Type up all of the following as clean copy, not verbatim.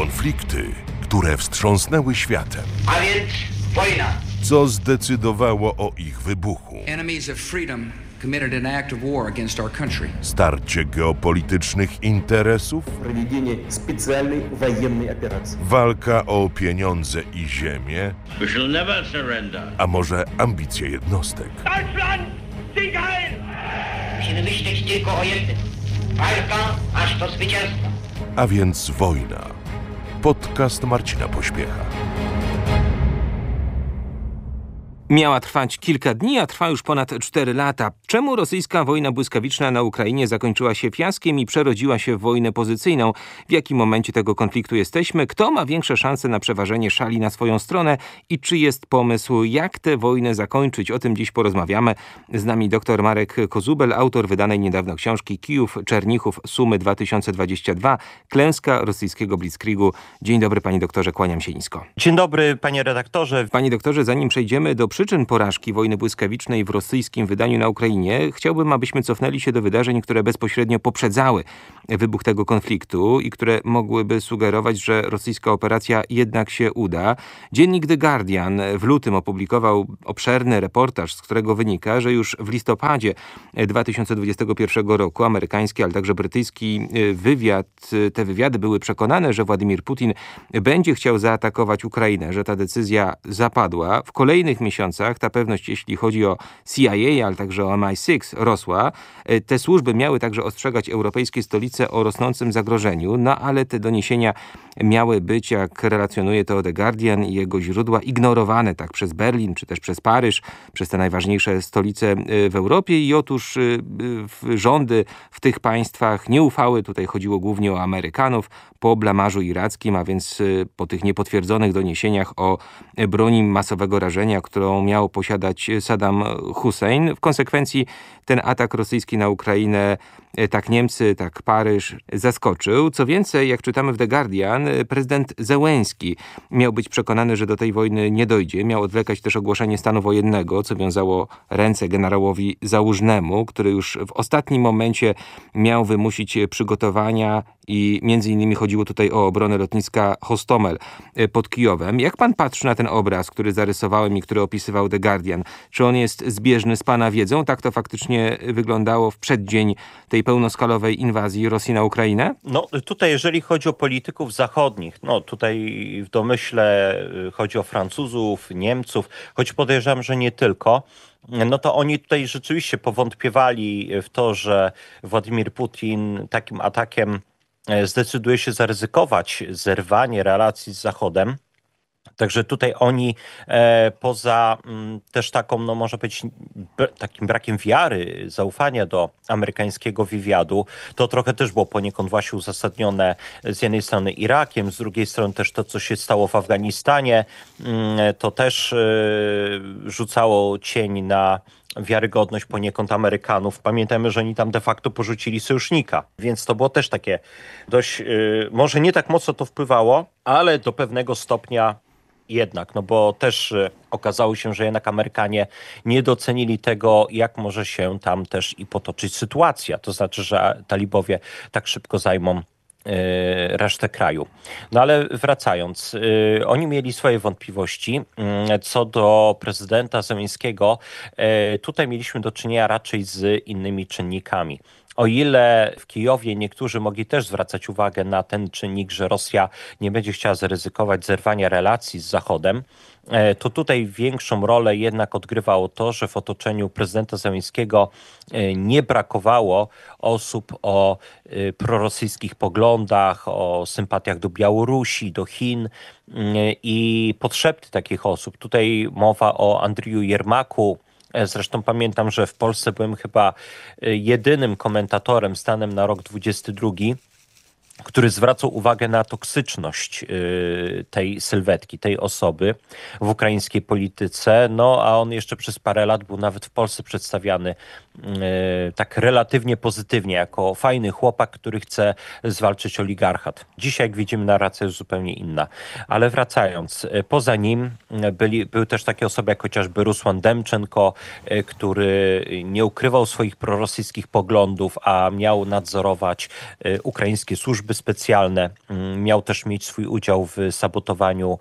Konflikty, które wstrząsnęły światem. A więc wojna. Co zdecydowało o ich wybuchu? Enemies of freedom committed an act of war against our country. Starcie geopolitycznych interesów? Проведение специальной военной операции. Walka o pieniądze i ziemię? We shall never surrender. A może ambicje jednostek? Deutschland, Sieg heil! Musimy myśleć tylko o jednym. Walka aż do zwycięstwa. A więc wojna. Podcast Marcina Pośpiecha. Miała trwać kilka dni, a trwa już ponad 4 lata. Czemu rosyjska wojna błyskawiczna na Ukrainie zakończyła się fiaskiem i przerodziła się w wojnę pozycyjną? W jakim momencie tego konfliktu jesteśmy? Kto ma większe szanse na przeważenie szali na swoją stronę? I czy jest pomysł, jak tę wojnę zakończyć? O tym dziś porozmawiamy. Z nami dr Marek Kozubel, autor wydanej niedawno książki Kijów, Czernichów, Sumy 2022. Klęska rosyjskiego blitzkriegu. Dzień dobry, panie doktorze, kłaniam się nisko. Dzień dobry, panie redaktorze. Panie doktorze, zanim przejdziemy do przyczyn porażki wojny błyskawicznej w rosyjskim wydaniu na Ukrainie, chciałbym, abyśmy cofnęli się do wydarzeń, które bezpośrednio poprzedzały wybuch tego konfliktu i które mogłyby sugerować, że rosyjska operacja jednak się uda. Dziennik The Guardian w lutym opublikował obszerny reportaż, z którego wynika, że już w listopadzie 2021 roku amerykański, ale także brytyjski te wywiady były przekonane, że Władimir Putin będzie chciał zaatakować Ukrainę, że ta decyzja zapadła. W kolejnych miesiącach ta pewność, jeśli chodzi o CIA, ale także o MI6, rosła. Te służby miały także ostrzegać europejskie stolice o rosnącym zagrożeniu, no ale te doniesienia miały być, jak relacjonuje to The Guardian i jego źródła, ignorowane tak przez Berlin, czy też przez Paryż, przez te najważniejsze stolice w Europie i otóż rządy w tych państwach nie ufały, tutaj chodziło głównie o Amerykanów, po blamarzu irackim, a więc po tych niepotwierdzonych doniesieniach o broni masowego rażenia, którą miał posiadać Saddam Hussein. W konsekwencji ten atak rosyjski na Ukrainę tak Niemcy, tak Paryż zaskoczył. Co więcej, jak czytamy w The Guardian, prezydent Zełenski miał być przekonany, że do tej wojny nie dojdzie. Miał odwlekać też ogłoszenie stanu wojennego, co wiązało ręce generałowi Załużnemu, który już w ostatnim momencie miał wymusić przygotowania i między innymi chodziło tutaj o obronę lotniska Hostomel pod Kijowem. Jak pan patrzy na ten obraz, który zarysowałem i który opisywał The Guardian? Czy on jest zbieżny z pana wiedzą? Tak to faktycznie wyglądało w przeddzień tej pełnoskalowej inwazji Rosji na Ukrainę? No tutaj jeżeli chodzi o polityków zachodnich, no tutaj w domyśle chodzi o Francuzów, Niemców, choć podejrzewam, że nie tylko, no to oni tutaj rzeczywiście powątpiewali w to, że Władimir Putin takim atakiem zdecyduje się zaryzykować zerwanie relacji z Zachodem. Także tutaj oni poza też taką, no może być takim brakiem wiary, zaufania do amerykańskiego wywiadu, to trochę też było poniekąd właśnie uzasadnione z jednej strony Irakiem, z drugiej strony też to, co się stało w Afganistanie, to też rzucało cień na wiarygodność poniekąd Amerykanów. Pamiętajmy, że oni tam de facto porzucili sojusznika, więc to było też takie dość, może nie tak mocno to wpływało, ale do pewnego stopnia jednak, no bo też okazało się, że jednak Amerykanie nie docenili tego, jak może się tam też i potoczyć sytuacja. To znaczy, że talibowie tak szybko zajmą resztę kraju. No ale wracając, oni mieli swoje wątpliwości co do prezydenta Zełenskiego. Tutaj mieliśmy do czynienia raczej z innymi czynnikami. O ile w Kijowie niektórzy mogli też zwracać uwagę na ten czynnik, że Rosja nie będzie chciała zaryzykować zerwania relacji z Zachodem, to tutaj większą rolę jednak odgrywało to, że w otoczeniu prezydenta Zełenskiego nie brakowało osób o prorosyjskich poglądach, o sympatiach do Białorusi, do Chin i potrzeby takich osób. Tutaj mowa o Andriju Jermaku. Zresztą pamiętam, że w Polsce byłem chyba jedynym komentatorem stanem na rok 22, który zwracał uwagę na toksyczność tej sylwetki, tej osoby w ukraińskiej polityce. No a on jeszcze przez parę lat był nawet w Polsce przedstawiany tak relatywnie pozytywnie, jako fajny chłopak, który chce zwalczyć oligarchat. Dzisiaj, jak widzimy, narracja jest zupełnie inna. Ale wracając, poza nim były też takie osoby jak chociażby Rusłan Demczenko, który nie ukrywał swoich prorosyjskich poglądów, a miał nadzorować ukraińskie służby służby specjalne. Miał też mieć swój udział w sabotowaniu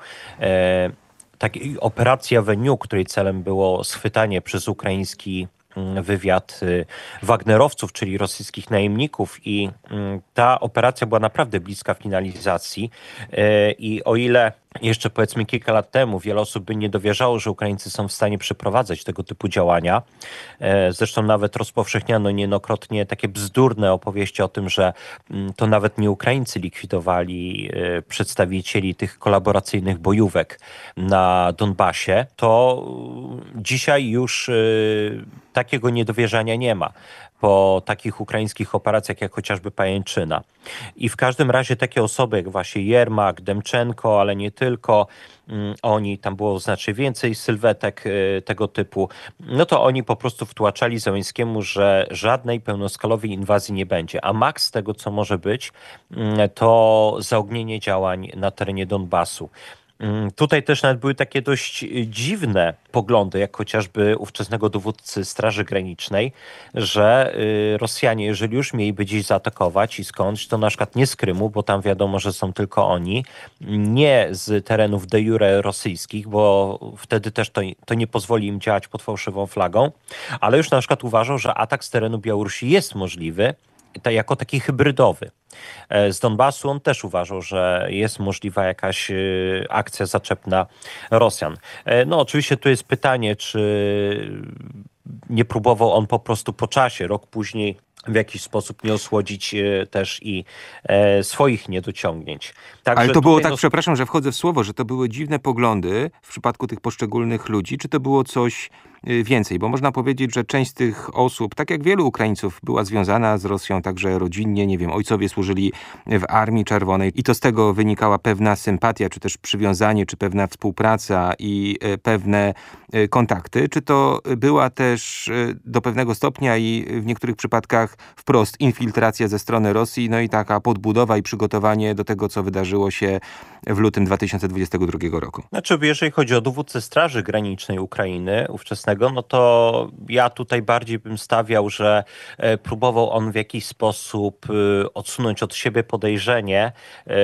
takiej operacji Avenue, której celem było schwytanie przez ukraiński wywiad Wagnerowców, czyli rosyjskich najemników, i ta operacja była naprawdę bliska finalizacji. I o ile jeszcze powiedzmy kilka lat temu wiele osób by nie dowierzało, że Ukraińcy są w stanie przeprowadzać tego typu działania. Zresztą nawet rozpowszechniano niejednokrotnie takie bzdurne opowieści o tym, że to nawet nie Ukraińcy likwidowali przedstawicieli tych kolaboracyjnych bojówek na Donbasie, to dzisiaj już takiego niedowierzania nie ma po takich ukraińskich operacjach jak chociażby Pajęczyna. I w każdym razie takie osoby jak właśnie Jermak, Demczenko, ale nie tylko, oni, tam było znacznie więcej sylwetek tego typu, no to oni po prostu wtłaczali Zełenskiemu, że żadnej pełnoskalowej inwazji nie będzie. A maks tego, co może być, to zaognienie działań na terenie Donbasu. Tutaj też nawet były takie dość dziwne poglądy, jak chociażby ówczesnego dowódcy Straży Granicznej, że Rosjanie, jeżeli już mieliby gdzieś zaatakować i skądś, to na przykład nie z Krymu, bo tam wiadomo, że są tylko oni, nie z terenów de jure rosyjskich, bo wtedy też to nie pozwoli im działać pod fałszywą flagą, ale już na przykład uważał, że atak z terenu Białorusi jest możliwy, jako taki hybrydowy. Z Donbasu on też uważał, że jest możliwa jakaś akcja zaczepna Rosjan. No oczywiście tu jest pytanie, czy nie próbował on po prostu po czasie, rok później, w jakiś sposób nie osłodzić też i swoich niedociągnięć. Także ale to było tutaj, tak, przepraszam, że wchodzę w słowo, że to były dziwne poglądy w przypadku tych poszczególnych ludzi, czy to było coś więcej? Bo można powiedzieć, że część z tych osób, tak jak wielu Ukraińców, była związana z Rosją także rodzinnie, nie wiem, ojcowie służyli w Armii Czerwonej i to z tego wynikała pewna sympatia, czy też przywiązanie, czy pewna współpraca i pewne kontakty. Czy to była też do pewnego stopnia i w niektórych przypadkach wprost infiltracja ze strony Rosji, no i taka podbudowa i przygotowanie do tego, co wydarzyło się w lutym 2022 roku? Znaczy, jeżeli chodzi o dowódcę Straży Granicznej Ukrainy ówczesnego, no to ja tutaj bardziej bym stawiał, że próbował on w jakiś sposób odsunąć od siebie podejrzenie,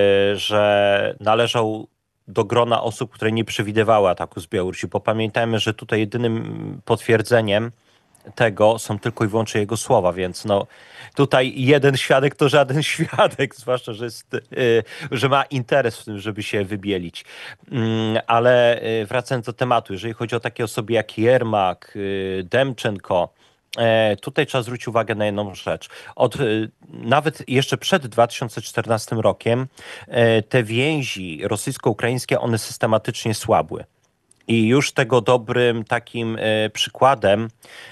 że należał do grona osób, które nie przewidywały ataku z Białorusi, bo pamiętajmy, że tutaj jedynym potwierdzeniem tego są tylko i wyłącznie jego słowa, więc no tutaj jeden świadek to żaden świadek, zwłaszcza, że ma interes w tym, żeby się wybielić. Ale wracając do tematu, jeżeli chodzi o takie osoby jak Jermak, Demczenko, tutaj trzeba zwrócić uwagę na jedną rzecz. Nawet jeszcze przed 2014 rokiem te więzi rosyjsko-ukraińskie, one systematycznie słabły. I już tego dobrym takim przykładem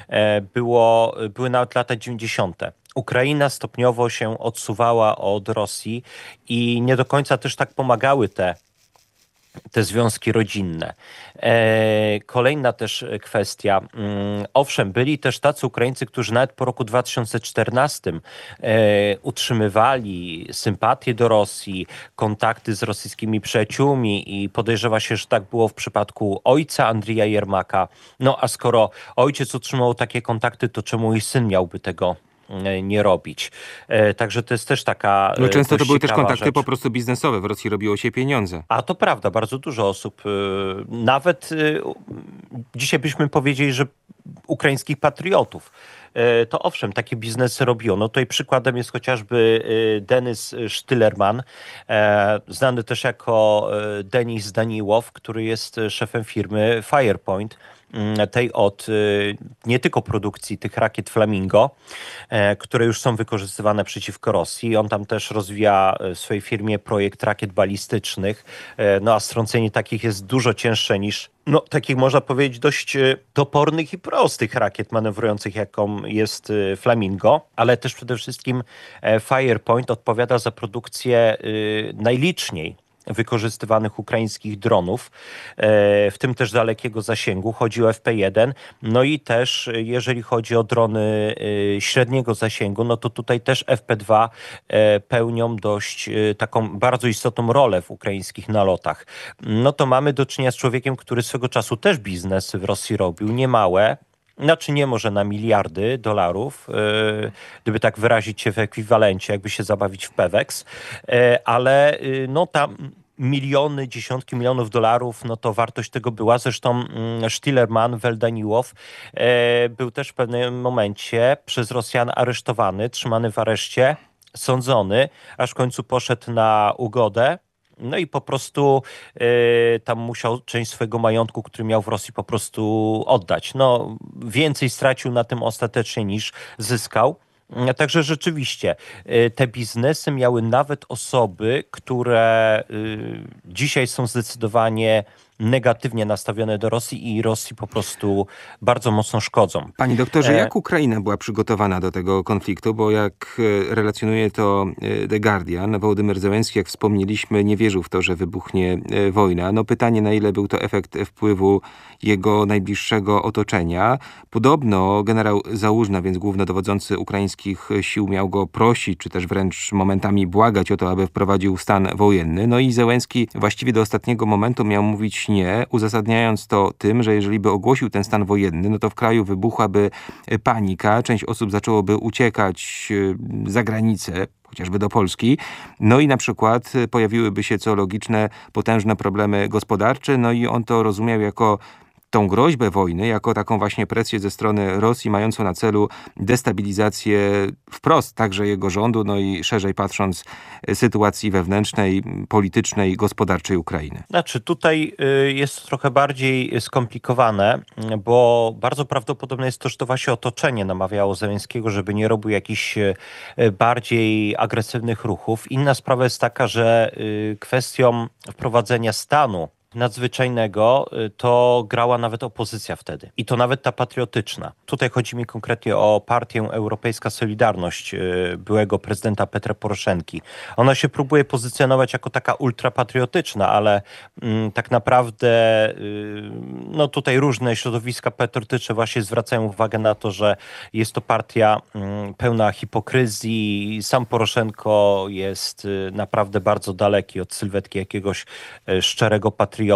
były nawet lata 90. Ukraina stopniowo się odsuwała od Rosji i nie do końca też tak pomagały te związki rodzinne. Kolejna też kwestia. Owszem, byli też tacy Ukraińcy, którzy nawet po roku 2014 utrzymywali sympatię do Rosji, kontakty z rosyjskimi przyjaciółmi i podejrzewa się, że tak było w przypadku ojca Andrija Jermaka. No a skoro ojciec utrzymał takie kontakty, to czemu i syn miałby tego nie robić. Także to jest też taka no często to były też kontakty rzecz. Po prostu biznesowe. W Rosji robiło się pieniądze. A to prawda, bardzo dużo osób, nawet dzisiaj byśmy powiedzieli, że ukraińskich patriotów, to owszem, takie biznesy robiło. No tutaj przykładem jest chociażby Denis Sztylerman, znany też jako Denis Daniłow, który jest szefem firmy Firepoint, tej od nie tylko produkcji tych rakiet Flamingo, które już są wykorzystywane przeciwko Rosji. On tam też rozwija w swojej firmie projekt rakiet balistycznych. No a strącenie takich jest dużo cięższe niż takich można powiedzieć dość topornych i prostych rakiet manewrujących, jaką jest Flamingo, ale też przede wszystkim Firepoint odpowiada za produkcję najliczniej wykorzystywanych ukraińskich dronów, w tym też dalekiego zasięgu. Chodzi o FP1. No i też jeżeli chodzi o drony średniego zasięgu, no to tutaj też FP2 pełnią dość taką bardzo istotną rolę w ukraińskich nalotach. No to mamy do czynienia z człowiekiem, który swego czasu też biznes w Rosji robił, niemałe. znaczy nie może na miliardy dolarów, gdyby tak wyrazić się w ekwiwalencie, jakby się zabawić w Pewex, ale no tam miliony, dziesiątki milionów dolarów, no to wartość tego była. Zresztą Sztilerman, Weldaniłow był też w pewnym momencie przez Rosjan aresztowany, trzymany w areszcie, sądzony, aż w końcu poszedł na ugodę. No i po prostu tam musiał część swojego majątku, który miał w Rosji, po prostu oddać. No, więcej stracił na tym ostatecznie niż zyskał. Także rzeczywiście te biznesy miały nawet osoby, które dzisiaj są zdecydowanie negatywnie nastawione do Rosji i Rosji po prostu bardzo mocno szkodzą. Panie doktorze, jak Ukraina była przygotowana do tego konfliktu? Bo jak relacjonuje to The Guardian, Wołodymyr Zełenski, jak wspomnieliśmy, nie wierzył w to, że wybuchnie wojna. No pytanie, na ile był to efekt wpływu jego najbliższego otoczenia. Podobno generał Załużna, więc głównodowodzący ukraińskich sił, miał go prosić, czy też wręcz momentami błagać o to, aby wprowadził stan wojenny. No i Zełenski właściwie do ostatniego momentu miał mówić nie, uzasadniając to tym, że jeżeli by ogłosił ten stan wojenny, no to w kraju wybuchłaby panika, część osób zaczęłoby uciekać za granicę, chociażby do Polski. No i na przykład pojawiłyby się, co logiczne, potężne problemy gospodarcze, no i on to rozumiał jako tą groźbę wojny, jako taką właśnie presję ze strony Rosji, mającą na celu destabilizację wprost także jego rządu, no i szerzej patrząc sytuacji wewnętrznej, politycznej, gospodarczej Ukrainy. Znaczy tutaj jest trochę bardziej skomplikowane, bo bardzo prawdopodobne jest to, że to właśnie otoczenie namawiało Zełenskiego, żeby nie robił jakichś bardziej agresywnych ruchów. Inna sprawa jest taka, że kwestią wprowadzenia stanu nadzwyczajnego to grała nawet opozycja wtedy. I to nawet ta patriotyczna. Tutaj chodzi mi konkretnie o partię Europejska Solidarność byłego prezydenta Petra Poroszenki. Ona się próbuje pozycjonować jako taka ultrapatriotyczna, ale tak naprawdę no tutaj różne środowiska patriotyczne właśnie zwracają uwagę na to, że jest to partia pełna hipokryzji. Sam Poroszenko jest naprawdę bardzo daleki od sylwetki jakiegoś szczerego patrioty.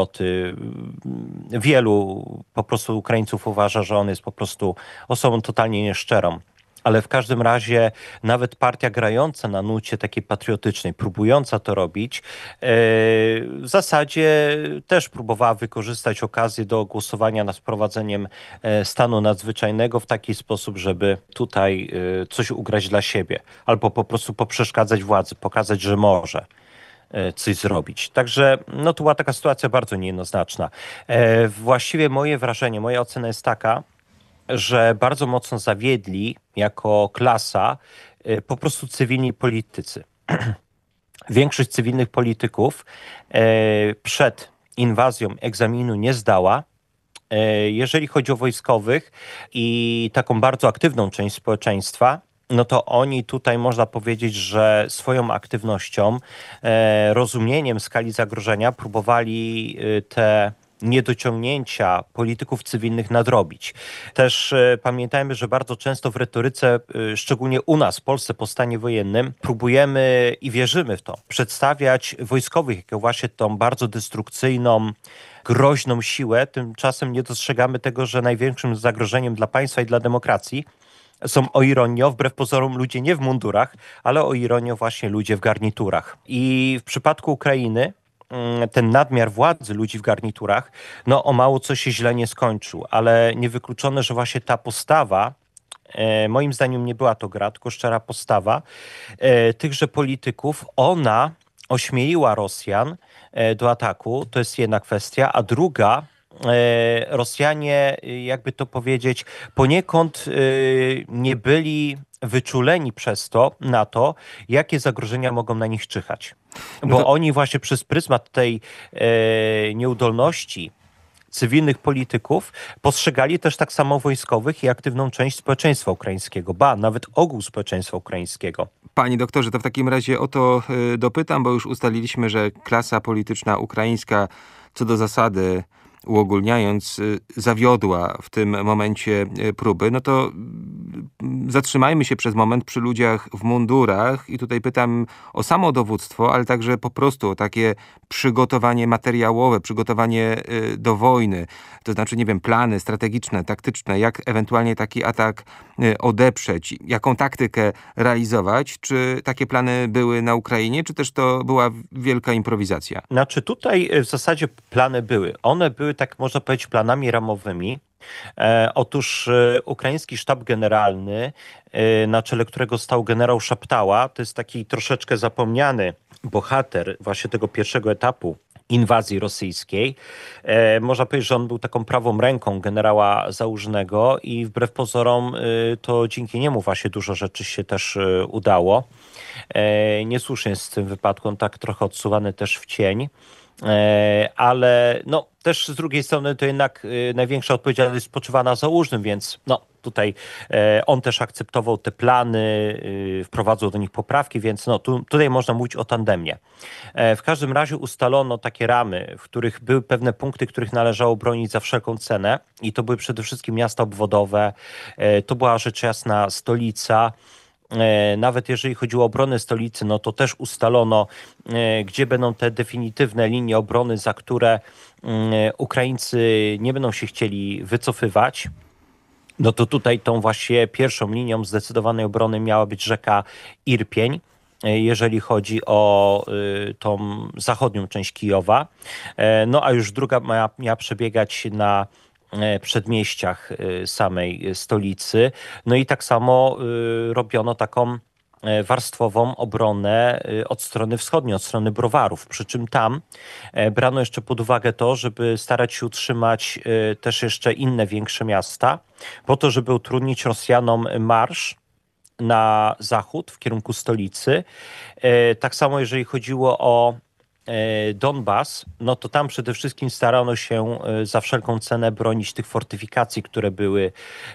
Wielu po prostu Ukraińców uważa, że on jest po prostu osobą totalnie nieszczerą. Ale w każdym razie nawet partia grająca na nucie takiej patriotycznej, próbująca to robić, w zasadzie też próbowała wykorzystać okazję do głosowania nad wprowadzeniem stanu nadzwyczajnego w taki sposób, żeby tutaj coś ugrać dla siebie. Albo po prostu poprzeszkadzać władzy, pokazać, że może coś zrobić. Także no to była taka sytuacja bardzo niejednoznaczna. Właściwie moje wrażenie, moja ocena jest taka, że bardzo mocno zawiedli jako klasa po prostu cywilni politycy. Większość cywilnych polityków przed inwazją egzaminu nie zdała. Jeżeli chodzi o wojskowych i taką bardzo aktywną część społeczeństwa, no to oni tutaj można powiedzieć, że swoją aktywnością, rozumieniem skali zagrożenia próbowali te niedociągnięcia polityków cywilnych nadrobić. Też pamiętajmy, że bardzo często w retoryce, szczególnie u nas w Polsce po stanie wojennym, próbujemy i wierzymy w to, przedstawiać wojskowych jako właśnie tą bardzo destrukcyjną, groźną siłę. Tymczasem nie dostrzegamy tego, że największym zagrożeniem dla państwa i dla demokracji są, o ironio, wbrew pozorom ludzie nie w mundurach, ale o ironio właśnie ludzie w garniturach. I w przypadku Ukrainy ten nadmiar władzy ludzi w garniturach, no o mało co się źle nie skończył, ale niewykluczone, że właśnie ta postawa, moim zdaniem nie była to gra, tylko szczera postawa tychże polityków, ona ośmieliła Rosjan do ataku, to jest jedna kwestia, a druga, Rosjanie, jakby to powiedzieć, poniekąd nie byli wyczuleni przez to na to, jakie zagrożenia mogą na nich czyhać. Bo oni właśnie przez pryzmat tej nieudolności cywilnych polityków postrzegali też tak samo wojskowych i aktywną część społeczeństwa ukraińskiego, nawet ogół społeczeństwa ukraińskiego. Panie doktorze, to w takim razie o to dopytam, bo już ustaliliśmy, że klasa polityczna ukraińska co do zasady uogólniając, zawiodła w tym momencie próby, no to zatrzymajmy się przez moment przy ludziach w mundurach i tutaj pytam o samo dowództwo, ale także po prostu o takie przygotowanie materiałowe, przygotowanie do wojny, to znaczy, nie wiem, plany strategiczne, taktyczne, jak ewentualnie taki atak odeprzeć, jaką taktykę realizować, czy takie plany były na Ukrainie, czy też to była wielka improwizacja? Znaczy tutaj w zasadzie plany były. One były, tak można powiedzieć, planami ramowymi. Otóż ukraiński sztab generalny, na czele którego stał generał Szaptała, to jest taki troszeczkę zapomniany bohater właśnie tego pierwszego etapu inwazji rosyjskiej. Można powiedzieć, że on był taką prawą ręką generała Załużnego i wbrew pozorom to dzięki niemu właśnie dużo rzeczy się też udało. Niesłusznie jest w tym wypadku on tak trochę odsuwany też w cień. Ale no, też z drugiej strony to jednak największa odpowiedzialność spoczywa na Załużnym, więc no, tutaj on też akceptował te plany, wprowadzał do nich poprawki, więc no, tutaj można mówić o tandemie. W każdym razie ustalono takie ramy, w których były pewne punkty, których należało bronić za wszelką cenę i to były przede wszystkim miasta obwodowe, to była rzecz jasna stolica. Nawet jeżeli chodziło o obronę stolicy, no to też ustalono, gdzie będą te definitywne linie obrony, za które Ukraińcy nie będą się chcieli wycofywać. No to tutaj tą właśnie pierwszą linią zdecydowanej obrony miała być rzeka Irpień, jeżeli chodzi o tą zachodnią część Kijowa. No a już druga miała przebiegać na przedmieściach samej stolicy. No i tak samo robiono taką warstwową obronę od strony wschodniej, od strony Browarów. Przy czym tam brano jeszcze pod uwagę to, żeby starać się utrzymać też jeszcze inne większe miasta, po to, żeby utrudnić Rosjanom marsz na zachód w kierunku stolicy. Tak samo jeżeli chodziło o Donbas, no to tam przede wszystkim starano się za wszelką cenę bronić tych fortyfikacji, które były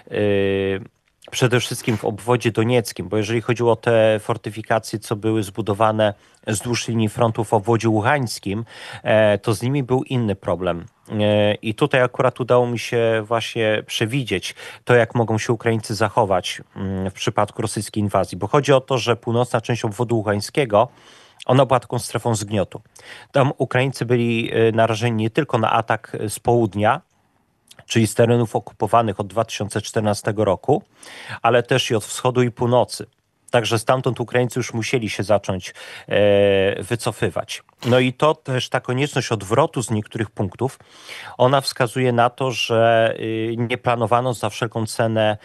przede wszystkim w obwodzie donieckim, bo jeżeli chodziło o te fortyfikacje, co były zbudowane wzdłuż linii frontu w obwodzie ługańskim, to z nimi był inny problem. I tutaj akurat udało mi się właśnie przewidzieć to, jak mogą się Ukraińcy zachować w przypadku rosyjskiej inwazji, bo chodzi o to, że północna część obwodu ługańskiego, ona była taką strefą zgniotu. Tam Ukraińcy byli narażeni nie tylko na atak z południa, czyli z terenów okupowanych od 2014 roku, ale też i od wschodu i północy. Także stamtąd Ukraińcy już musieli się zacząć wycofywać. No i to też ta konieczność odwrotu z niektórych punktów, ona wskazuje na to, że nie planowano za wszelką cenę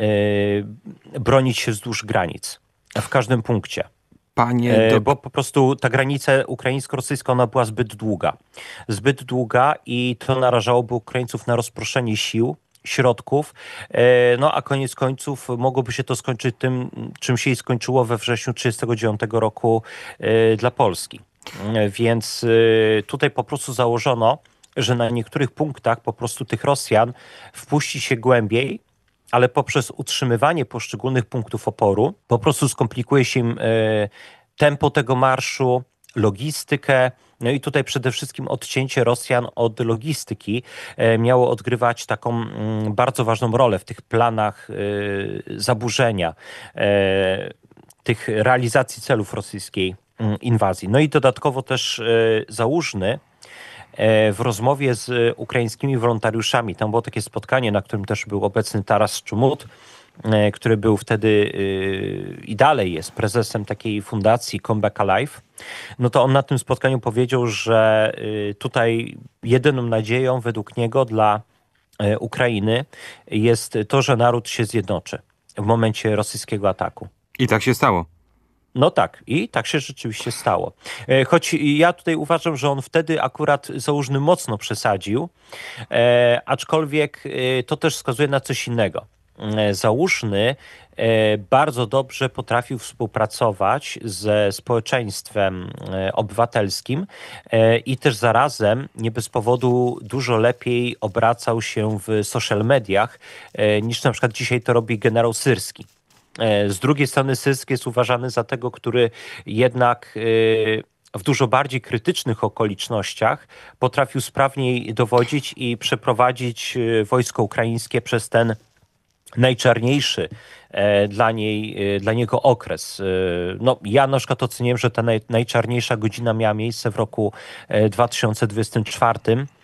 bronić się wzdłuż granic w każdym punkcie. Bo po prostu ta granica ukraińsko-rosyjska, ona była zbyt długa i to narażałoby Ukraińców na rozproszenie sił, środków, no a koniec końców mogłoby się to skończyć tym, czym się skończyło we wrześniu 1939 roku dla Polski. Więc tutaj po prostu założono, że na niektórych punktach po prostu tych Rosjan wpuści się głębiej, ale poprzez utrzymywanie poszczególnych punktów oporu po prostu skomplikuje się im tempo tego marszu, logistykę. No i tutaj przede wszystkim odcięcie Rosjan od logistyki miało odgrywać taką bardzo ważną rolę w tych planach zaburzenia tych realizacji celów rosyjskiej inwazji. No i dodatkowo też Załużny w rozmowie z ukraińskimi wolontariuszami, tam było takie spotkanie, na którym też był obecny Taras Czumut, który był wtedy i dalej jest prezesem takiej fundacji Comeback Alive, no to on na tym spotkaniu powiedział, że tutaj jedyną nadzieją według niego dla Ukrainy jest to, że naród się zjednoczy w momencie rosyjskiego ataku. I tak się stało. No tak, i tak się rzeczywiście stało. Choć ja tutaj uważam, że on wtedy akurat Załużny mocno przesadził, aczkolwiek to też wskazuje na coś innego. Załużny bardzo dobrze potrafił współpracować ze społeczeństwem obywatelskim i też zarazem nie bez powodu dużo lepiej obracał się w social mediach niż na przykład dzisiaj to robi generał Syrski. Z drugiej strony Syrski jest uważany za tego, który jednak w dużo bardziej krytycznych okolicznościach potrafił sprawniej dowodzić i przeprowadzić wojsko ukraińskie przez ten najczarniejszy dla niego okres. No, ja na przykład oceniłem, że ta najczarniejsza godzina miała miejsce w roku 2024.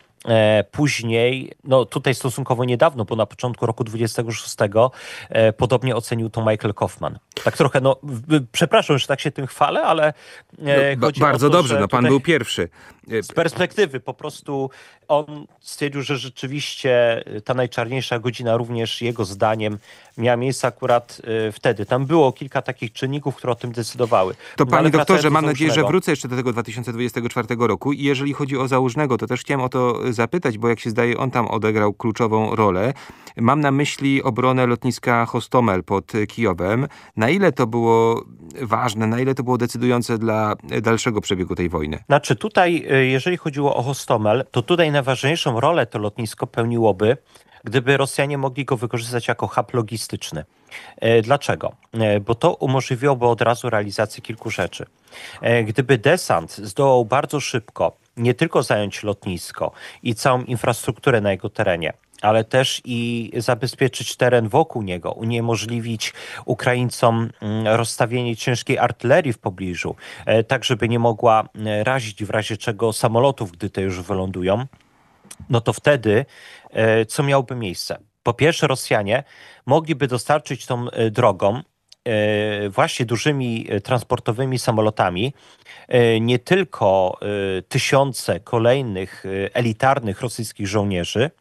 Później, no tutaj stosunkowo niedawno, bo na początku roku 26, podobnie ocenił to Michael Kaufman. Tak trochę, przepraszam, że tak się tym chwalę, ale chodzi bardzo o to, dobrze, że pan był pierwszy. z perspektywy po prostu on stwierdził, że rzeczywiście ta najczarniejsza godzina również jego zdaniem miała miejsce akurat wtedy. Tam było kilka takich czynników, które o tym decydowały. To No, panie ale doktorze, wracając mam do nadzieję, że Załużnego. wrócę jeszcze do tego 2024 roku i jeżeli chodzi o Załużnego, to też chciałem o to zapytać, bo jak się zdaje, on tam odegrał kluczową rolę. Mam na myśli obronę lotniska Hostomel pod Kijowem. Na ile to było ważne, na ile to było decydujące dla dalszego przebiegu tej wojny? Znaczy tutaj, jeżeli chodziło o Hostomel, to tutaj najważniejszą rolę to lotnisko pełniłoby, gdyby Rosjanie mogli go wykorzystać jako hub logistyczny. Dlaczego? Bo to umożliwiłoby od razu realizację kilku rzeczy. Gdyby desant zdołał bardzo szybko nie tylko zająć lotnisko i całą infrastrukturę na jego terenie, ale też i zabezpieczyć teren wokół niego, uniemożliwić Ukraińcom rozstawienie ciężkiej artylerii w pobliżu, tak żeby nie mogła razić w razie czego samolotów, gdy te już wylądują, no to wtedy co miałoby miejsce? Po pierwsze, Rosjanie mogliby dostarczyć tą drogą właśnie dużymi transportowymi samolotami nie tylko tysiące kolejnych elitarnych rosyjskich żołnierzy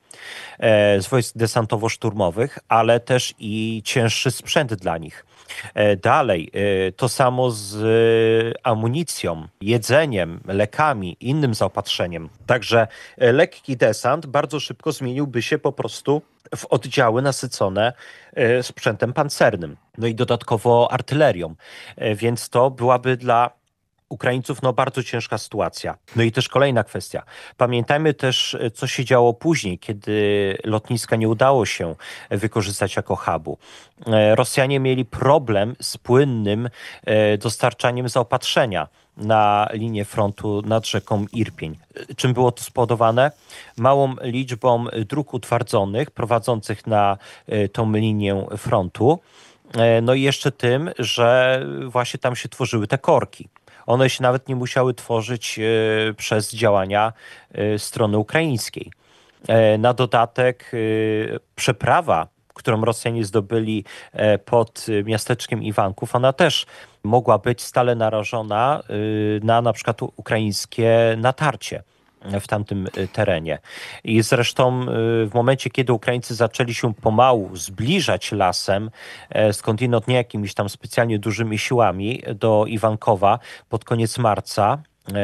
z wojsk desantowo-szturmowych, ale też i cięższy sprzęt dla nich. Dalej, to samo z amunicją, jedzeniem, lekami, innym zaopatrzeniem. Także lekki desant bardzo szybko zmieniłby się po prostu w oddziały nasycone sprzętem pancernym. No i dodatkowo artylerią. Więc to byłaby dla Ukraińców bardzo ciężka sytuacja. No i też kolejna kwestia. Pamiętajmy też, co się działo później, kiedy lotniska nie udało się wykorzystać jako hubu. Rosjanie mieli problem z płynnym dostarczaniem zaopatrzenia na linię frontu nad rzeką Irpień. Czym było to spowodowane? Małą liczbą dróg utwardzonych prowadzących na tą linię frontu. No i jeszcze tym, że właśnie tam się tworzyły te korki. One się nawet nie musiały tworzyć przez działania strony ukraińskiej. Na dodatek przeprawa, którą Rosjanie zdobyli pod miasteczkiem Iwanków, ona też mogła być stale narażona na przykład ukraińskie natarcie w tamtym terenie. I zresztą w momencie, kiedy Ukraińcy zaczęli się pomału zbliżać lasem, skądinąd nie jakimiś tam specjalnie dużymi siłami do Iwankowa pod koniec marca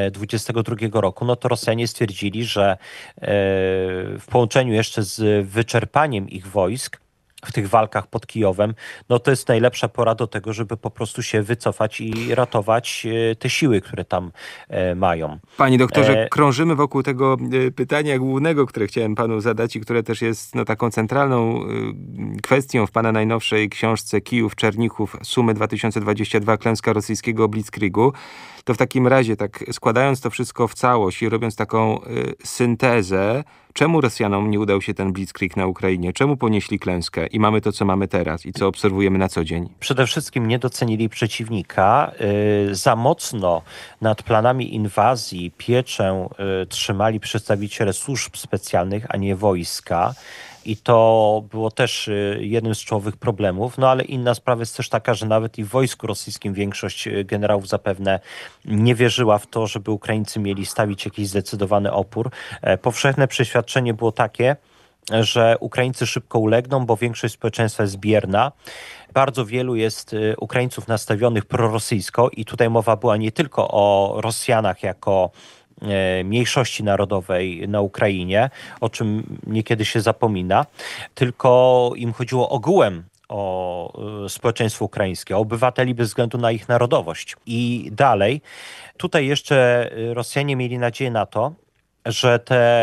2022 roku, no to Rosjanie stwierdzili, że w połączeniu jeszcze z wyczerpaniem ich wojsk w tych walkach pod Kijowem, no to jest najlepsza pora do tego, żeby po prostu się wycofać i ratować te siły, które tam mają. Panie doktorze, krążymy wokół tego pytania głównego, które chciałem panu zadać i które też jest taką centralną kwestią w pana najnowszej książce Kijów, Czernichów, Sumy 2022, klęska rosyjskiego blitzkriegu. To w takim razie, tak składając to wszystko w całość i robiąc taką syntezę, czemu Rosjanom nie udał się ten blitzkrieg na Ukrainie? Czemu ponieśli klęskę i mamy to, co mamy teraz i co obserwujemy na co dzień? Przede wszystkim nie docenili przeciwnika. Za mocno nad planami inwazji pieczę trzymali przedstawiciele służb specjalnych, a nie wojska. I to było też jednym z czołowych problemów. No ale inna sprawa jest też taka, że nawet i w wojsku rosyjskim większość generałów zapewne nie wierzyła w to, żeby Ukraińcy mieli stawić jakiś zdecydowany opór. Powszechne przeświadczenie było takie, że Ukraińcy szybko ulegną, bo większość społeczeństwa jest bierna. Bardzo wielu jest Ukraińców nastawionych prorosyjsko i tutaj mowa była nie tylko o Rosjanach jako mniejszości narodowej na Ukrainie, o czym niekiedy się zapomina, tylko im chodziło ogółem o społeczeństwo ukraińskie, o obywateli bez względu na ich narodowość. I dalej, tutaj jeszcze Rosjanie mieli nadzieję na to, że te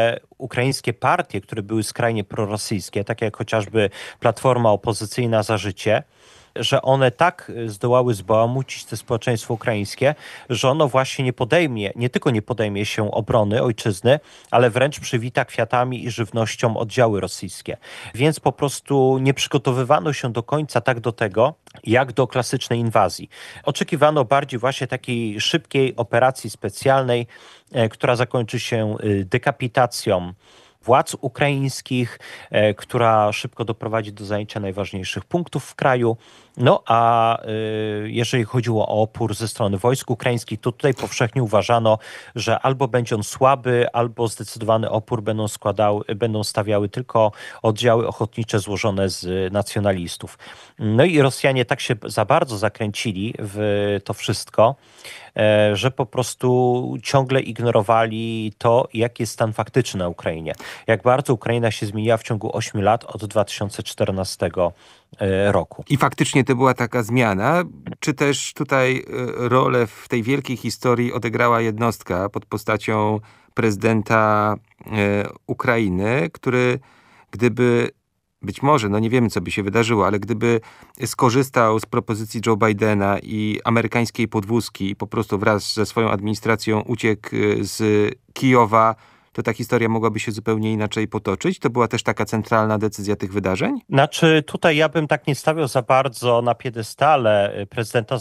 ukraińskie partie, które były skrajnie prorosyjskie, takie jak chociażby Platforma Opozycyjna Za Życie, że one tak zdołały zbałamucić to społeczeństwo ukraińskie, że ono właśnie nie tylko nie podejmie się obrony ojczyzny, ale wręcz przywita kwiatami i żywnością oddziały rosyjskie. Więc po prostu nie przygotowywano się do końca tak do tego, jak do klasycznej inwazji. Oczekiwano bardziej właśnie takiej szybkiej operacji specjalnej, która zakończy się dekapitacją władz ukraińskich, która szybko doprowadzi do zajęcia najważniejszych punktów w kraju. No a jeżeli chodziło o opór ze strony wojsk ukraińskich, to tutaj powszechnie uważano, że albo będzie on słaby, albo zdecydowany opór będą stawiały tylko oddziały ochotnicze złożone z nacjonalistów. No i Rosjanie tak się za bardzo zakręcili w to wszystko, że po prostu ciągle ignorowali to, jaki jest stan faktyczny na Ukrainie. Jak bardzo Ukraina się zmieniła w ciągu 8 lat od 2014 roku. I faktycznie to była taka zmiana, czy też tutaj rolę w tej wielkiej historii odegrała jednostka pod postacią prezydenta Ukrainy, który gdyby być może, no nie wiemy, co by się wydarzyło, ale gdyby skorzystał z propozycji Joe Bidena i amerykańskiej podwózki i po prostu wraz ze swoją administracją uciekł z Kijowa, to ta historia mogłaby się zupełnie inaczej potoczyć? To była też taka centralna decyzja tych wydarzeń? Znaczy tutaj ja bym tak nie stawiał za bardzo na piedestale prezydenta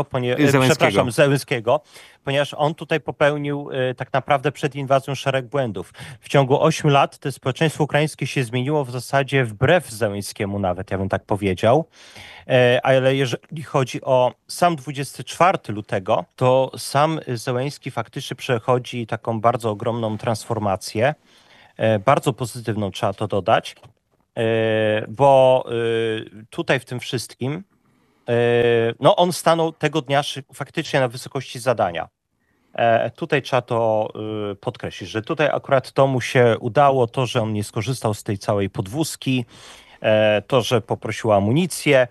Zełenskiego, ponieważ on tutaj popełnił tak naprawdę przed inwazją szereg błędów. W ciągu 8 lat to społeczeństwo ukraińskie się zmieniło w zasadzie wbrew Zełenskiemu nawet, ja bym tak powiedział. Ale jeżeli chodzi o sam 24 lutego, to sam Zełenski faktycznie przechodzi taką bardzo ogromną transformację, bardzo pozytywną trzeba to dodać, bo tutaj w tym wszystkim no on stanął tego dnia faktycznie na wysokości zadania. Tutaj trzeba to podkreślić, że tutaj akurat to mu się udało, to, że on nie skorzystał z tej całej podwózki, to, że poprosił o amunicję.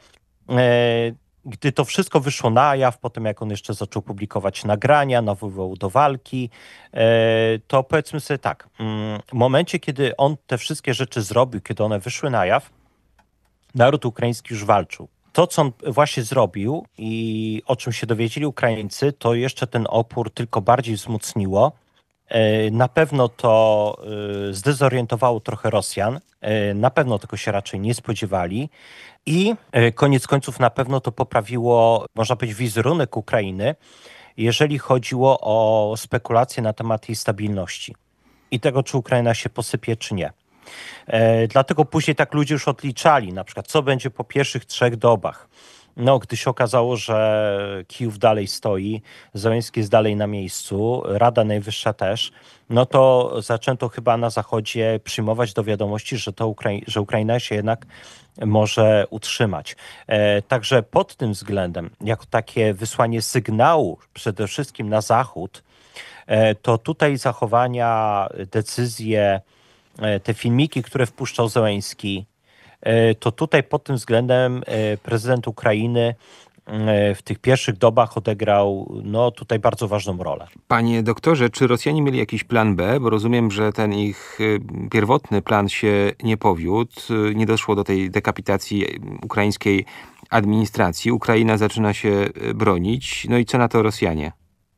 Gdy to wszystko wyszło na jaw, potem jak on jeszcze zaczął publikować nagrania, nawoływał do walki, to powiedzmy sobie tak, w momencie, kiedy on te wszystkie rzeczy zrobił, kiedy one wyszły na jaw, naród ukraiński już walczył. To, co on właśnie zrobił i o czym się dowiedzieli Ukraińcy, to jeszcze ten opór tylko bardziej wzmocniło. Na pewno to zdezorientowało trochę Rosjan, na pewno tego się raczej nie spodziewali i koniec końców na pewno to poprawiło, można powiedzieć, wizerunek Ukrainy, jeżeli chodziło o spekulacje na temat jej stabilności i tego, czy Ukraina się posypie, czy nie. Dlatego później tak ludzie już odliczali, na przykład co będzie po pierwszych 3 dobach. No, gdy się okazało, że Kijów dalej stoi, Zełenski jest dalej na miejscu, Rada Najwyższa też, no to zaczęto chyba na Zachodzie przyjmować do wiadomości, że Ukraina się jednak może utrzymać. Także pod tym względem, jako takie wysłanie sygnału przede wszystkim na Zachód, to tutaj zachowania, decyzje, te filmiki, które wpuszczał Zełenski, to tutaj pod tym względem prezydent Ukrainy w tych pierwszych dobach odegrał tutaj bardzo ważną rolę. Panie doktorze, czy Rosjanie mieli jakiś plan B? Bo rozumiem, że ten ich pierwotny plan się nie powiódł. Nie doszło do tej dekapitacji ukraińskiej administracji. Ukraina zaczyna się bronić. No i co na to Rosjanie?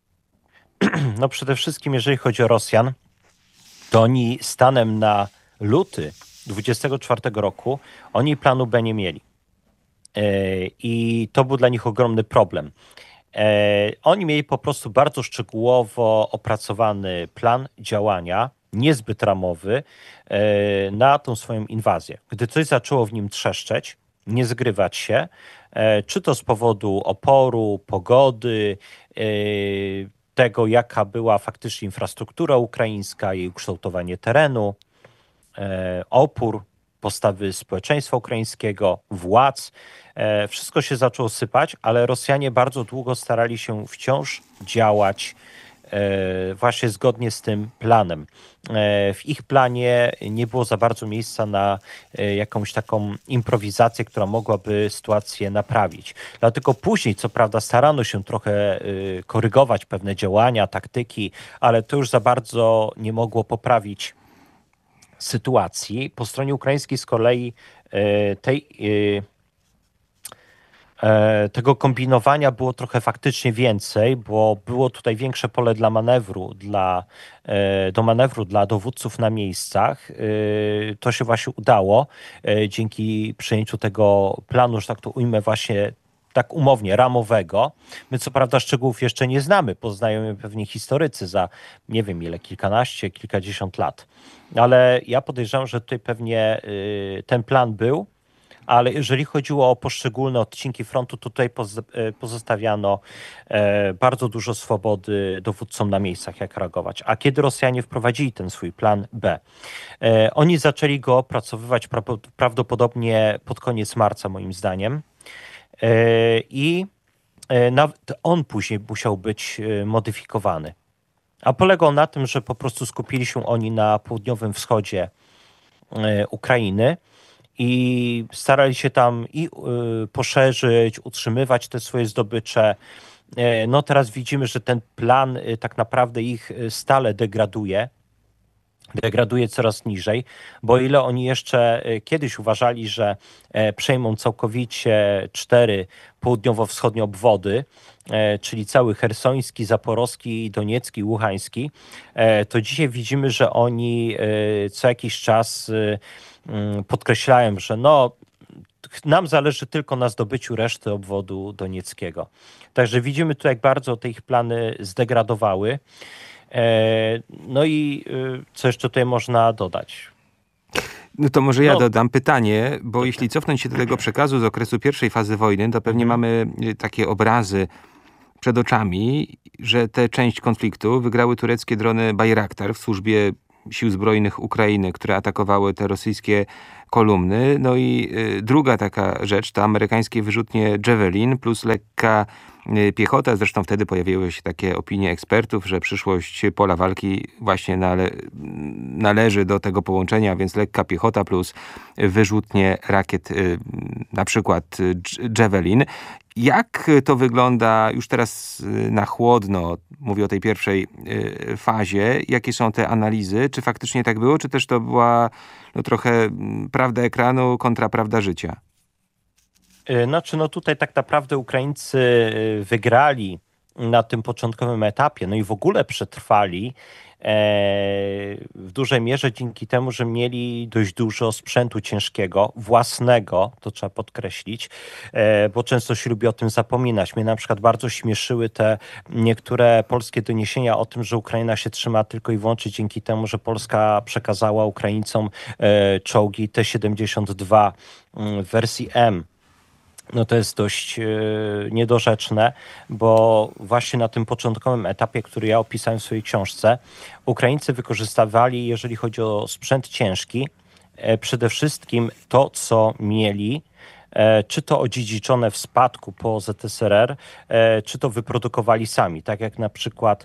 No przede wszystkim, jeżeli chodzi o Rosjan, to oni stanem na luty 24 roku, oni planu B nie mieli. I to był dla nich ogromny problem. Oni mieli po prostu bardzo szczegółowo opracowany plan działania, niezbyt ramowy, na tą swoją inwazję. Gdy coś zaczęło w nim trzeszczeć, nie zgrywać się, czy to z powodu oporu, pogody, tego jaka była faktycznie infrastruktura ukraińska, jej ukształtowanie terenu, opór postawy społeczeństwa ukraińskiego, władz. Wszystko się zaczęło sypać, ale Rosjanie bardzo długo starali się wciąż działać właśnie zgodnie z tym planem. W ich planie nie było za bardzo miejsca na jakąś taką improwizację, która mogłaby sytuację naprawić. Dlatego później, co prawda, starano się trochę korygować pewne działania, taktyki, ale to już za bardzo nie mogło poprawić sytuacji. Po stronie ukraińskiej z kolei tego kombinowania było trochę faktycznie więcej, bo było tutaj większe pole do manewru dla dowódców na miejscach. To się właśnie udało dzięki przyjęciu tego planu, że tak to ujmę, właśnie tak umownie, ramowego. My co prawda szczegółów jeszcze nie znamy, poznają je pewnie historycy za nie wiem ile, kilkadziesiąt lat. Ale ja podejrzewam, że tutaj pewnie ten plan był, ale jeżeli chodziło o poszczególne odcinki frontu, to tutaj pozostawiano bardzo dużo swobody dowódcom na miejscach, jak reagować. A kiedy Rosjanie wprowadzili ten swój plan B, oni zaczęli go opracowywać prawdopodobnie pod koniec marca, moim zdaniem. I nawet on później musiał być modyfikowany. A polegał na tym, że po prostu skupili się oni na południowym wschodzie Ukrainy i starali się tam poszerzyć, utrzymywać te swoje zdobycze. No teraz widzimy, że ten plan tak naprawdę ich stale degraduje coraz niżej, bo o ile oni jeszcze kiedyś uważali, że przejmą całkowicie 4 południowo-wschodnie obwody, czyli cały chersoński, zaporowski, doniecki, łuhański, to dzisiaj widzimy, że oni co jakiś czas podkreślają, że nam zależy tylko na zdobyciu reszty obwodu donieckiego. Także widzimy tu, jak bardzo te ich plany zdegradowały. No i co jeszcze tutaj można dodać? No to może ja dodam pytanie, bo jeśli cofnąć się do tego przekazu z okresu pierwszej fazy wojny, to pewnie mamy takie obrazy przed oczami, że tę część konfliktu wygrały tureckie drony Bayraktar w służbie sił zbrojnych Ukrainy, które atakowały te rosyjskie kolumny. No i druga taka rzecz to amerykańskie wyrzutnie Javelin plus lekka piechota. Zresztą wtedy pojawiły się takie opinie ekspertów, że przyszłość pola walki właśnie należy do tego połączenia, więc lekka piechota plus wyrzutnie rakiet, na przykład Javelin. Jak to wygląda już teraz na chłodno, mówię o tej pierwszej fazie, jakie są te analizy, czy faktycznie tak było, czy też to była trochę prawda ekranu kontra prawda życia? Znaczy, tutaj tak naprawdę Ukraińcy wygrali na tym początkowym etapie, no i w ogóle przetrwali w dużej mierze dzięki temu, że mieli dość dużo sprzętu ciężkiego, własnego, to trzeba podkreślić, bo często się lubi o tym zapominać. Mnie na przykład bardzo śmieszyły te niektóre polskie doniesienia o tym, że Ukraina się trzyma tylko i wyłącznie dzięki temu, że Polska przekazała Ukraińcom czołgi T-72 w wersji M. No to jest dość niedorzeczne, bo właśnie na tym początkowym etapie, który ja opisałem w swojej książce, Ukraińcy wykorzystywali, jeżeli chodzi o sprzęt ciężki, przede wszystkim to, co mieli, czy to odziedziczone w spadku po ZSRR, czy to wyprodukowali sami, tak jak na przykład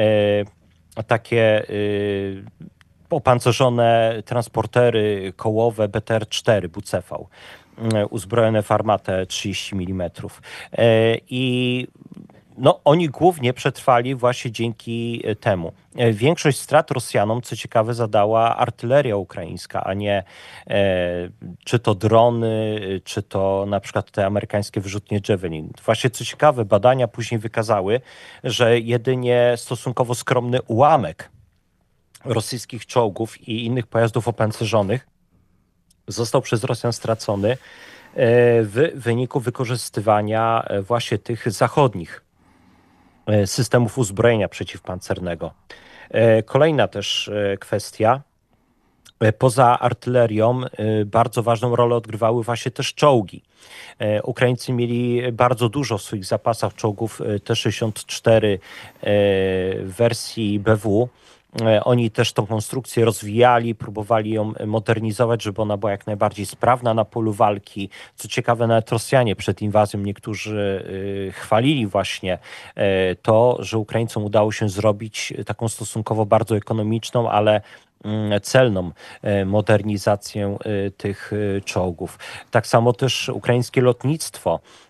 takie opancerzone transportery kołowe BTR-4 Bucefał, uzbrojone w armatę 30 mm. I oni głównie przetrwali właśnie dzięki temu. Większość strat Rosjanom, co ciekawe, zadała artyleria ukraińska, a nie czy to drony, czy to na przykład te amerykańskie wyrzutnie Javelin. Właśnie co ciekawe, badania później wykazały, że jedynie stosunkowo skromny ułamek rosyjskich czołgów i innych pojazdów opancerzonych został przez Rosjan stracony w wyniku wykorzystywania właśnie tych zachodnich systemów uzbrojenia przeciwpancernego. Kolejna też kwestia. Poza artylerią bardzo ważną rolę odgrywały właśnie też czołgi. Ukraińcy mieli bardzo dużo w swoich zapasach czołgów T-64 w wersji BW. Oni też tą konstrukcję rozwijali, próbowali ją modernizować, żeby ona była jak najbardziej sprawna na polu walki. Co ciekawe, nawet Rosjanie przed inwazją niektórzy chwalili właśnie to, że Ukraińcom udało się zrobić taką stosunkowo bardzo ekonomiczną, ale celną modernizację tych czołgów. Tak samo też ukraińskie lotnictwo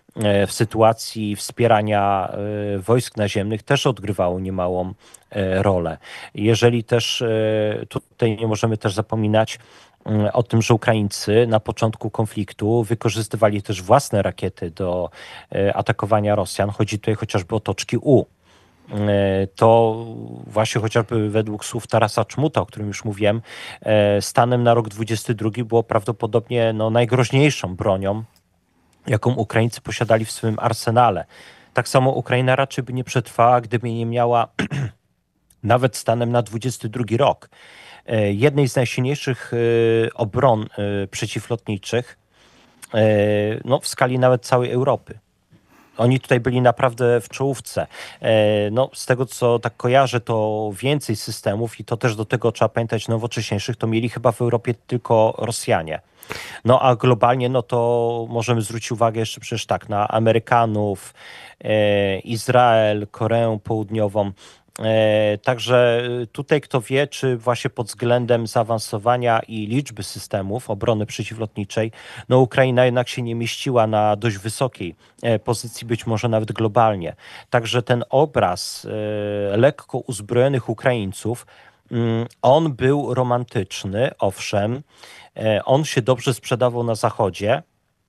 w sytuacji wspierania wojsk naziemnych też odgrywało niemałą rolę. Jeżeli też tutaj nie możemy też zapominać o tym, że Ukraińcy na początku konfliktu wykorzystywali też własne rakiety do atakowania Rosjan. Chodzi tutaj chociażby o toczki U. To właśnie chociażby według słów Tarasa Czmuta, o którym już mówiłem, stanem na rok 2022 było prawdopodobnie najgroźniejszą bronią, jaką Ukraińcy posiadali w swym arsenale. Tak samo Ukraina raczej by nie przetrwała, gdyby nie miała nawet stanem na 2022 rok jednej z najsilniejszych obron przeciwlotniczych w skali nawet całej Europy. Oni tutaj byli naprawdę w czołówce. Z tego, co tak kojarzę, to więcej systemów i to też do tego trzeba pamiętać nowocześniejszych, to mieli chyba w Europie tylko Rosjanie. A globalnie, to możemy zwrócić uwagę jeszcze przecież tak na Amerykanów, Izrael, Koreę Południową. Także tutaj kto wie, czy właśnie pod względem zaawansowania i liczby systemów obrony przeciwlotniczej, Ukraina jednak się nie mieściła na dość wysokiej pozycji, być może nawet globalnie. Także ten obraz lekko uzbrojonych Ukraińców, on był romantyczny, owszem, on się dobrze sprzedawał na Zachodzie,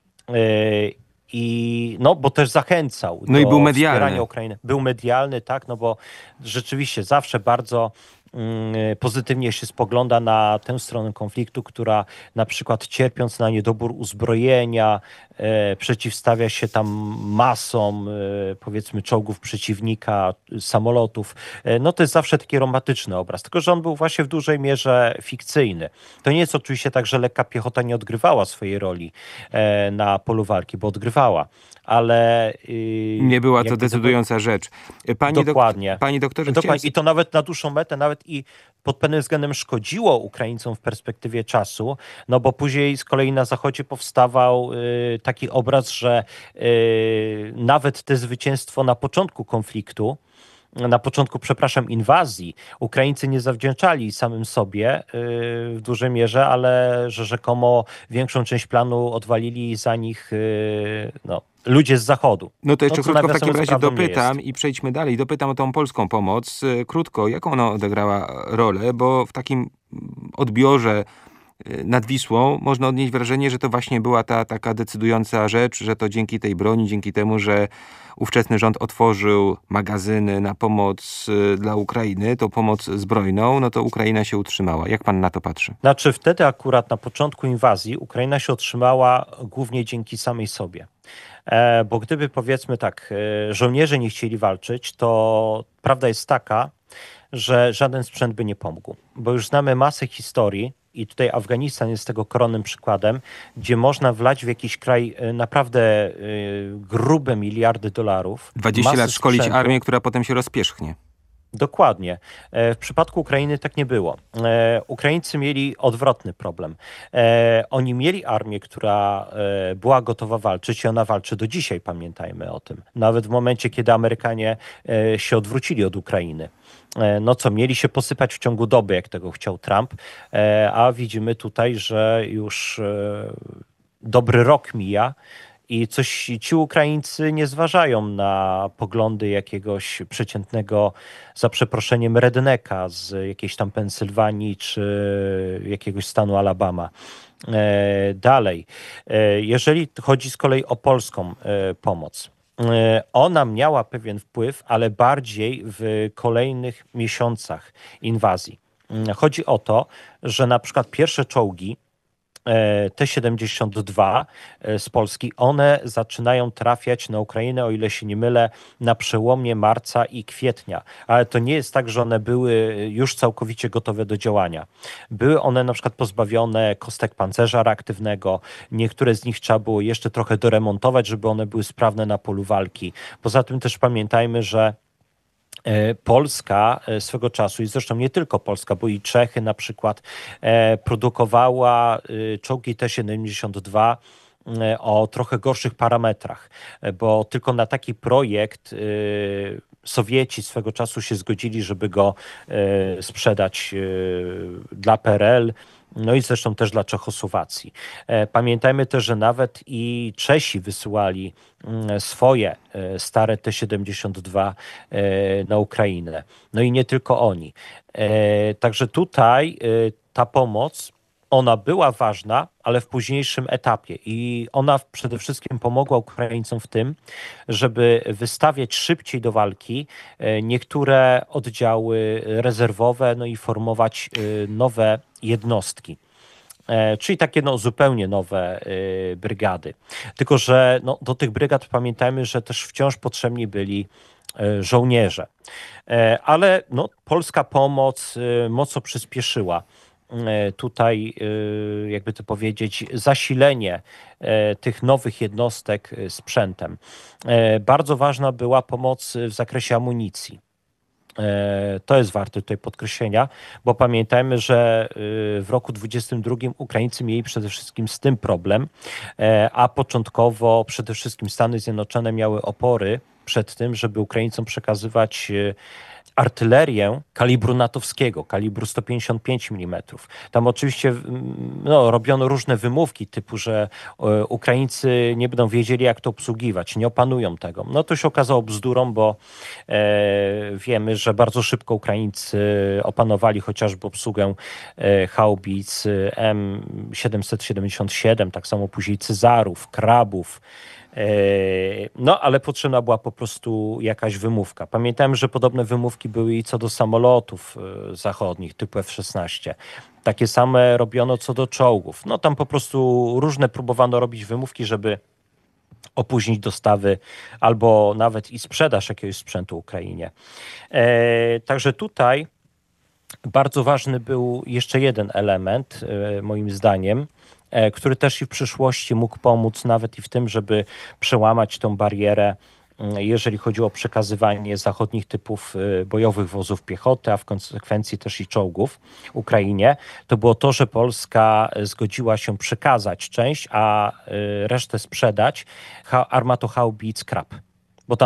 bo też zachęcał do i był medialny. Wspierania Ukrainy. Był medialny, tak, bo rzeczywiście zawsze bardzo pozytywnie się spogląda na tę stronę konfliktu, która na przykład cierpiąc na niedobór uzbrojenia, przeciwstawia się tam masom, powiedzmy, czołgów przeciwnika, samolotów. To jest zawsze taki romantyczny obraz, tylko że on był właśnie w dużej mierze fikcyjny. To nie jest oczywiście tak, że lekka piechota nie odgrywała swojej roli na polu walki, bo odgrywała. Ale nie była to decydująca rzecz. Dokładnie. Panie doktorze, I to nawet na dłuższą metę, nawet i pod pewnym względem szkodziło Ukraińcom w perspektywie czasu, bo później z kolei na Zachodzie powstawał taki obraz, że nawet te zwycięstwo na początku konfliktu, inwazji, Ukraińcy nie zawdzięczali samym sobie w dużej mierze, ale że rzekomo większą część planu odwalili za nich ludzie z Zachodu. To jeszcze krótko w takim razie dopytam i przejdźmy dalej. Dopytam o tą polską pomoc. Krótko, jaką ona odegrała rolę, bo w takim odbiorze nad Wisłą można odnieść wrażenie, że to właśnie była ta taka decydująca rzecz, że to dzięki tej broni, dzięki temu, że ówczesny rząd otworzył magazyny na pomoc dla Ukrainy, tą pomoc zbrojną, to Ukraina się utrzymała. Jak pan na to patrzy? Wtedy akurat na początku inwazji Ukraina się utrzymała głównie dzięki samej sobie. Bo gdyby, powiedzmy tak, żołnierze nie chcieli walczyć, to prawda jest taka, że żaden sprzęt by nie pomógł. Bo już znamy masę historii i tutaj Afganistan jest tego koronnym przykładem, gdzie można wlać w jakiś kraj naprawdę grube miliardy dolarów. 20 lat szkolić armię, która potem się rozpierzchnie. Dokładnie. W przypadku Ukrainy tak nie było. Ukraińcy mieli odwrotny problem. Oni mieli armię, która była gotowa walczyć i ona walczy do dzisiaj, pamiętajmy o tym. Nawet w momencie, kiedy Amerykanie się odwrócili od Ukrainy. Mieli się posypać w ciągu doby, jak tego chciał Trump, a widzimy tutaj, że już dobry rok mija i ci Ukraińcy nie zważają na poglądy jakiegoś przeciętnego, za przeproszeniem, redneka z jakiejś tam Pensylwanii czy jakiegoś stanu Alabama. Dalej, jeżeli chodzi z kolei o polską pomoc, ona miała pewien wpływ, ale bardziej w kolejnych miesiącach inwazji. Chodzi o to, że na przykład pierwsze czołgi T-72 z Polski, one zaczynają trafiać na Ukrainę, o ile się nie mylę, na przełomie marca i kwietnia. Ale to nie jest tak, że one były już całkowicie gotowe do działania. Były one na przykład pozbawione kostek pancerza reaktywnego. Niektóre z nich trzeba było jeszcze trochę doremontować, żeby one były sprawne na polu walki. Poza tym też pamiętajmy, że Polska swego czasu, i zresztą nie tylko Polska, bo i Czechy na przykład, produkowała czołgi T-72 o trochę gorszych parametrach, bo tylko na taki projekt Sowieci swego czasu się zgodzili, żeby go sprzedać dla PRL. no i zresztą też dla Czechosłowacji. Pamiętajmy też, że nawet i Czesi wysyłali swoje stare T-72 na Ukrainę. No i nie tylko oni. Także tutaj ta pomoc, ona była ważna, ale w późniejszym etapie i ona przede wszystkim pomogła Ukraińcom w tym, żeby wystawiać szybciej do walki niektóre oddziały rezerwowe, no i formować nowe jednostki. Czyli takie zupełnie nowe brygady. Tylko że do tych brygad pamiętajmy, że też wciąż potrzebni byli żołnierze. Ale polska pomoc mocno przyspieszyła tutaj, jakby to powiedzieć, zasilenie tych nowych jednostek sprzętem. Bardzo ważna była pomoc w zakresie amunicji. To jest warte tutaj podkreślenia, bo pamiętajmy, że w roku 2022 Ukraińcy mieli przede wszystkim z tym problem, a początkowo przede wszystkim Stany Zjednoczone miały opory przed tym, żeby Ukraińcom przekazywać artylerię kalibru natowskiego, kalibru 155 mm. Tam oczywiście robiono różne wymówki typu, że Ukraińcy nie będą wiedzieli, jak to obsługiwać, nie opanują tego. No to się okazało bzdurą, bo wiemy, że bardzo szybko Ukraińcy opanowali chociażby obsługę haubic M777, tak samo później Cezarów, Krabów. Ale potrzebna była po prostu jakaś wymówka. Pamiętam, że podobne wymówki były i co do samolotów zachodnich typu F-16. Takie same robiono co do czołgów. Tam po prostu różne próbowano robić wymówki, żeby opóźnić dostawy albo nawet i sprzedaż jakiegoś sprzętu Ukrainie. Także tutaj bardzo ważny był jeszcze jeden element, moim zdaniem, który też i w przyszłości mógł pomóc nawet i w tym, żeby przełamać tą barierę, jeżeli chodzi o przekazywanie zachodnich typów bojowych wozów piechoty, a w konsekwencji też i czołgów Ukrainie, to było to, że Polska zgodziła się przekazać część, a resztę sprzedać armatohaubic Krab.